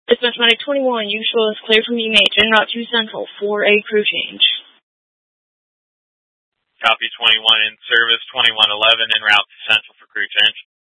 Dispatch Medic 21, usual is cleared from EMH en route to Central for a crew change. Copy 21 in service, 2111 en route to Central for crew change.